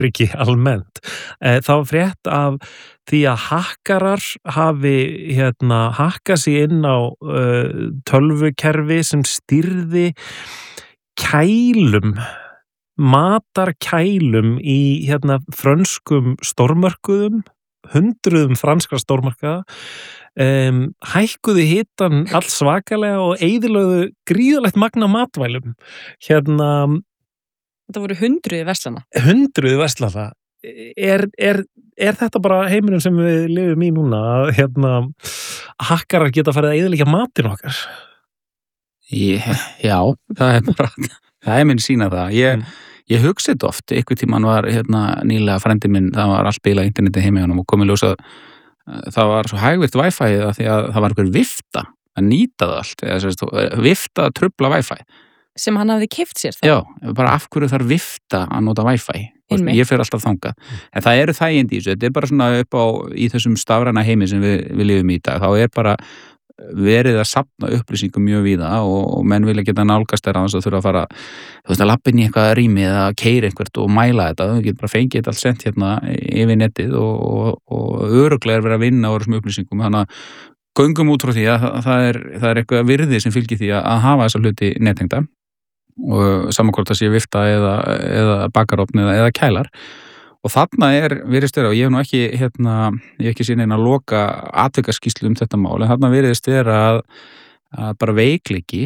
svefnherbergi almennt. Það var frétt af því að hakkarar hafi hakkað sig inn á tölvukerfi sem stýrði kælum, matarkælum í frönskum stórmörkuðum, hundruðum franskra stórmarkaða, hækkuðu hitann alls svakalega og eyðilögðu gríðalegt magn af matvælum. Þetta voru hundruði verslana. Hundruði verslana. Er þetta bara heiminum sem við lifum í núna, að hakkarar geta farið að eyðileggja matinn okkar? Já, það er minn sýna það. Ég hugsa þetta oft, einhver tímann var nýlega frændi minn, það var allt bilað interneti heima hjá honum og komið ljós að það var svo hægvirt Wi-Fi-ið af því að það var einhver vifta að nýta það allt, vifta að trufla Wi-Fi. Sem hann hafði keypt sér það? Já, bara af hverju þarf vifta að nota Wi-Fi? Ég fer alltaf þangað. En það eru þægindi í þessu, þetta er bara svona upp á í þessum stafræna heimi sem við lifum í dag, þá er bara verið að safna upplýsingum mjög víða og menn vilja geta nálgast þær aðeins að þurfa að fara að lappa inn í eitthvað rými eða keyra einhvert og mæla þetta, þú getur bara fengið þetta allt sent yfir netið og örugglega er verið að vinna á þessum upplýsingum, þannig að göngum út frá því að það er eitthvað virði sem fylgir því að hafa þessa hluti nettengda og saman hvort það sé vifta eða bakarófn eða kælar. Og þarna virðist vera, og ég hef nú ekki, ég hef ekki sín einn að loka atvikaskýrslu þetta mál, en þarna virðist vera að bara veikleiki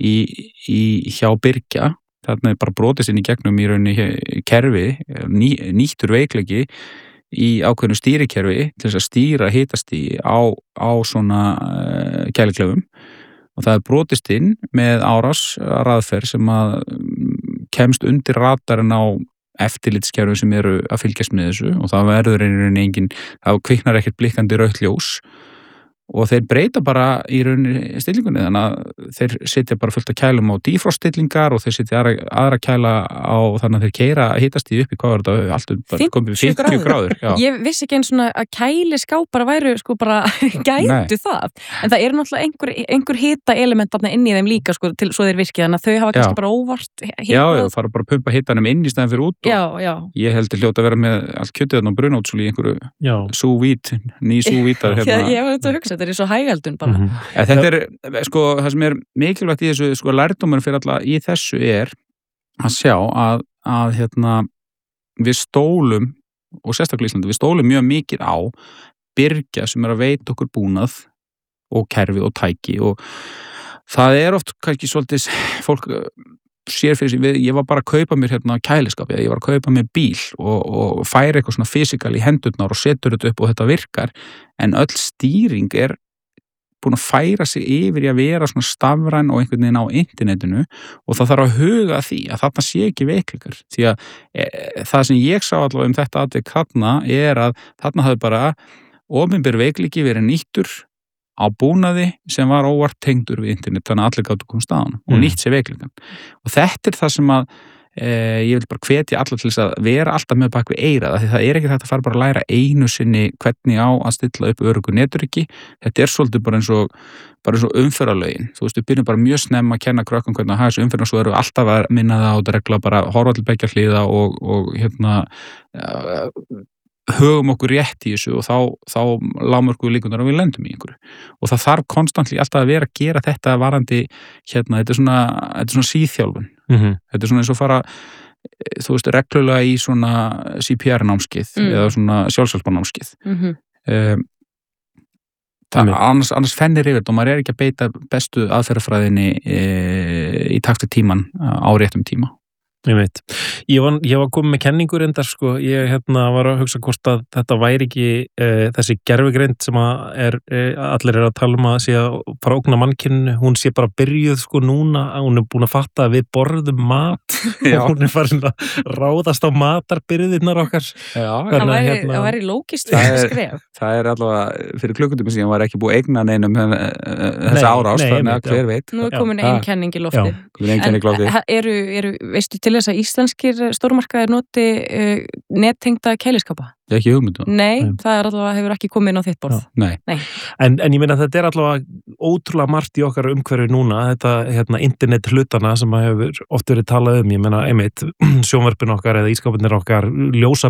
hjá Birgja, þarna er bara brotist inn í gegnum í rauninni kerfi, nýttur veikleiki í ákveðnu stýrikerfi til þess að stýra hitastigi á svona kæliklefum. Og það er brotist inn með árásraðferð sem að kemst undir radarinn á eftirlitskerfum sem eru að fylgjast með þessu og það verður engin, það kviknar ekkert blikkandi rautt ljós og þeir breyta bara í rauninni stillingunni, þannig að þeir setja bara fullt að kælum á defroststillingar og þeir setja aðra kæla á þannig að þeir keyra hitastig upp í hvað var þetta allt komið 50 gráður. Ég vissi ekki eins svona að kæliskápar væru sko bara gætu það, en það eru náttúrulega einhver hita element þarna inn í þeim líka sko til svo þeir virkið, þannig að þau hafa kannski bara óvart hitað. Já, fara bara að pumpa hitanum inn í stæðan fyrir út og ég held að hljóta að vera með allt kjötið þarna á brunótsúli í einhverju sous-vide, ný sous-vidar þetta er svo hægaldun bara. Þetta er, sko, það sem er mikilvægt í þessu, sko, lærdómurinn fyrir alla í þessu er að sjá að við stólum, og sérstaklega í Íslandi, við stólum mjög mikið á Birgja sem er að veita okkur búnað og kerfi og tæki og það er oft kannski svolítið fólk sér fyrir sig, ég var bara að kaupa mér kæliskap, ég var að kaupa mér bíl og færa eitthvað svona fysikal í hendurnar og setur þetta upp og þetta virkar, en öll stýring er búin að færa sig yfir í að vera svona stafræn og einhvern veginn á internetinu og það þarf að huga því að þarna sé ekki veikleikar, því að það sem ég sá allavega þetta atvik þarna er að þarna hafði bara opinber veikleiki verið nýttur á búnaði sem var óvart tengdur við internet, þannig að allir gátu komast að hann og nýtt sér veikleikan. Og þetta er það sem að ég vil bara hvetja alla til þess að vera alltaf með bak við eyrað, því það er ekki þetta að fara bara að læra einu sinni hvernig á að stilla upp öruggu neturiki. Þetta er svolítið bara eins og umferðarlögin. Þú veist, við byrjum bara mjög snemma að kenna krökkum hvernig að hafa þessu umferð og svo erum við alltaf að minna það á þetta regla, bara horfa til beggja hliða og högum okkur rétt í þessu og þá lágmörkum við líkunar og við lendum í einhverju. Og það þarf konstantli alltaf að vera að gera þetta varandi, þetta er svona síþjálfun. Þetta er svona eins og fara, þú veist, reglulega í svona CPR-námskeið eða svona sjálfsjálfsbarnámskeið. Annars fennir yfir þetta og maður er ekki að beita bestu aðferðafræðinni í takt við tíman á réttum tíma. Ég veit. Ég var komið með kenningur endar sko, ég var að hugsa hvort að þetta væri ekki þessi gervigreind sem allir að tala um að sé að fara ógna mannkyninu, hún sé bara byrjuð sko núna, hún er búin að fatta að við borðum mat og hún er farin að ráðast á matarbyrðirnar okkar. Já, það væri lógist skref. Það er allavega fyrir klukkutíma síðan var ekki búið eigna neinum þessa árás, þannig að hver veit. Nú er komin ein kenning í lofti. Veistu til þess að íslenskir stórmarkaðir noti nettengda kæliskapa? Það er ekki hugmyndu. Nei, það er allavega hefur ekki komið inn á þitt borð. Nei. En ég meina að þetta er allavega ótrúlega margt í okkar umhverfi núna, þetta internet hlutana sem hefur oft verið talað um, ég meina einmitt sjónvarpin okkar eða ískápinir okkar, ljósa